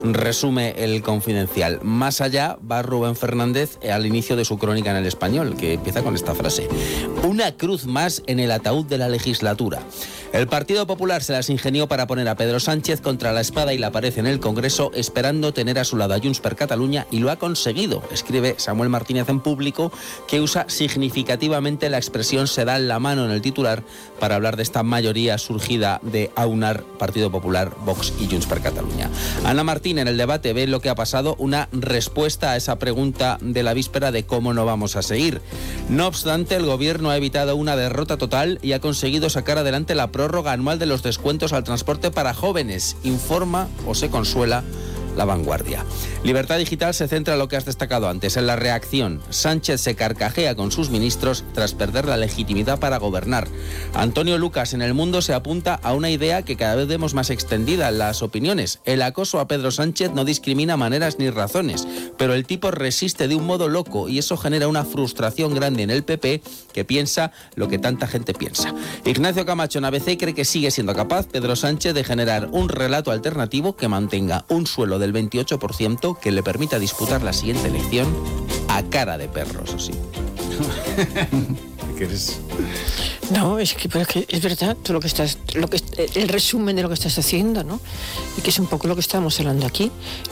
Resume El Confidencial. Más allá va Rubén Fernández al inicio de su crónica en El Español, que empieza con esta frase: una cruz más en el ataúd de la legislatura. El Partido Popular se las ingenió para poner a Pedro Sánchez contra la espada y la pared en el Congreso, esperando tener a su lado a Junts per Catalunya, y lo ha conseguido. Escribe Samuel Martínez en Público, que usa significativamente la expresión "se dan la mano" en el titular para hablar de esta mayoría surgida de aunar Partido Popular, Vox y Junts per Catalunya. Ana Martín en El Debate ve lo que ha pasado una respuesta a esa pregunta de la víspera de cómo no vamos a seguir. No obstante, el gobierno ha evitado una derrota total y ha conseguido sacar adelante la prórroga anual de los descuentos al transporte para jóvenes, informa o se consuela La Vanguardia. Libertad Digital se centra en lo que has destacado antes, en la reacción. Sánchez se carcajea con sus ministros tras perder la legitimidad para gobernar. Antonio Lucas en El Mundo se apunta a una idea que cada vez vemos más extendida en las opiniones. El acoso a Pedro Sánchez no discrimina maneras ni razones, pero el tipo resiste de un modo loco y eso genera una frustración grande en el PP, que piensa lo que tanta gente piensa. Ignacio Camacho en ABC cree que sigue siendo capaz Pedro Sánchez de generar un relato alternativo que mantenga un suelo del 28% que le permita disputar la siguiente elección a cara de perros, así. ¿Qué eres? No, es que es verdad, tú el resumen de lo que estás haciendo, ¿no? Y que es un poco lo que estamos hablando aquí,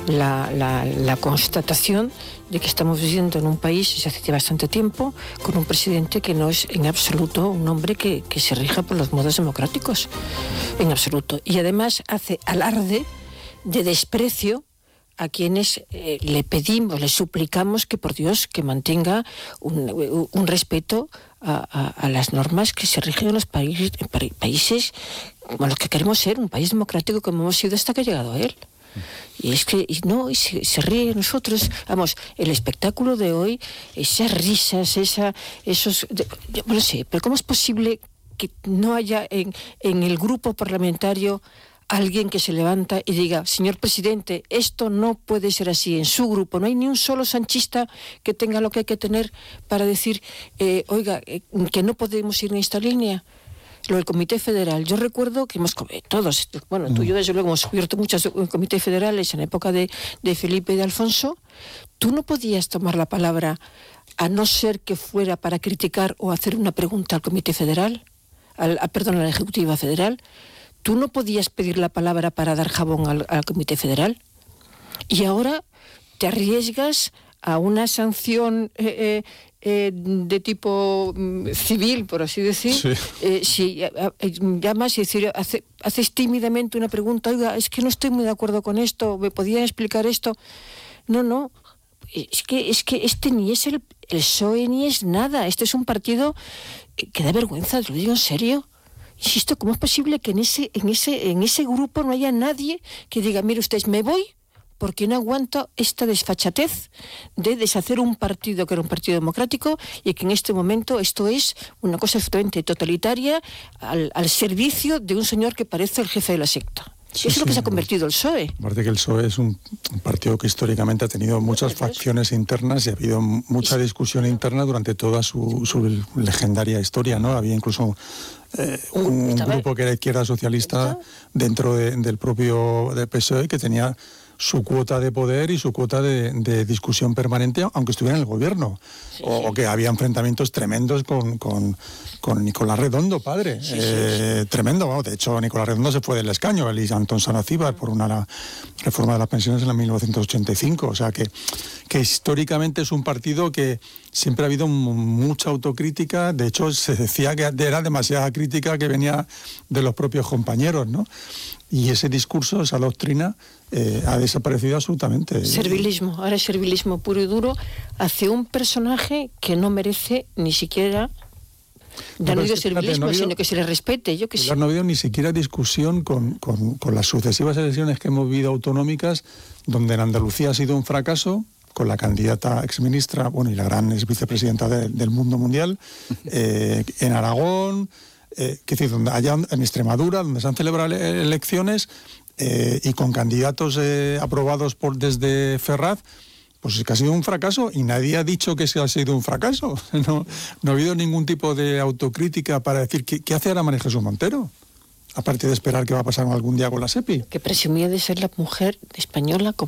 la constatación de que estamos viviendo en un país desde hace bastante tiempo con un presidente que no es en absoluto un hombre que se rija por los modos democráticos, en absoluto. Y además hace alarde de desprecio a quienes le pedimos, le suplicamos que por Dios que mantenga un respeto a las normas que se rigen en los países como los que queremos ser, un país democrático como hemos sido hasta que ha llegado a él. Y es que se ríe de nosotros. Vamos, el espectáculo de hoy, esas risas, no sé, pero ¿cómo es posible que no haya en el grupo parlamentario alguien que se levanta y diga: señor presidente, esto no puede ser así? En su grupo no hay ni un solo sanchista que tenga lo que hay que tener para decir, oiga, que no podemos ir en esta línea. Lo del Comité Federal, yo recuerdo que todos, bueno, tú y yo desde luego hemos cubierto muchos comités federales en la época de Felipe y de Alfonso. Tú no podías tomar la palabra a no ser que fuera para criticar o hacer una pregunta al Comité Federal, a la Ejecutiva Federal. Tú no podías pedir la palabra para dar jabón al Comité Federal. Y ahora te arriesgas a una sanción de tipo civil, por así decir. Sí. Si llamas y haces tímidamente una pregunta: oiga, es que no estoy muy de acuerdo con esto, ¿me podían explicar esto? No. Es que este ni es el PSOE ni es nada. Este es un partido que da vergüenza, te lo digo en serio. Insisto, ¿cómo es posible que en ese grupo no haya nadie que diga: mire ustedes, me voy porque no aguanto esta desfachatez de deshacer un partido que era un partido democrático y que en este momento esto es una cosa absolutamente totalitaria al servicio de un señor que parece el jefe de la secta? Eso es lo que se ha convertido el PSOE. Aparte que el PSOE es un partido que históricamente ha tenido muchas facciones internas y ha habido mucha discusión interna durante toda su legendaria historia, ¿no? Había incluso un grupo que era Izquierda Socialista dentro del propio PSOE, que tenía su cuota de poder y su cuota de discusión permanente, aunque estuviera en el gobierno. O que había enfrentamientos tremendos con Nicolás Redondo, padre. Tremendo, bueno, de hecho Nicolás Redondo se fue del escaño, él y Antón Sanocíbar, por la reforma de las pensiones en la 1985. O sea que históricamente es un partido que siempre ha habido mucha autocrítica. De hecho, se decía que era demasiada crítica que venía de los propios compañeros, ¿no? Y ese discurso, esa doctrina, ha desaparecido absolutamente. Servilismo, ahora es servilismo puro y duro hacia un personaje que no merece ni siquiera... Ya no digo servilismo, sino que se le respete. No ha habido ni siquiera discusión con las sucesivas elecciones que hemos vivido autonómicas, donde en Andalucía ha sido un fracaso, con la candidata exministra, bueno, y la gran ex vicepresidenta del mundo mundial, en Aragón, allá en Extremadura, donde se han celebrado elecciones, y con candidatos aprobados desde Ferraz. Pues es que ha sido un fracaso y nadie ha dicho que ha sido un fracaso. No ha habido ningún tipo de autocrítica para decir ¿qué hace ahora María Jesús Montero? aparte de esperar qué va a pasar algún día con la SEPI. Que presumía de ser la mujer española con